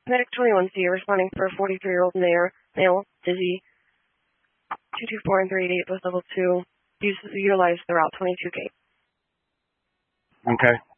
Medic 21C responding for a 43-year-old male, dizzy, 224 and 388, both level 2. Utilize the Route 22 gate. Okay.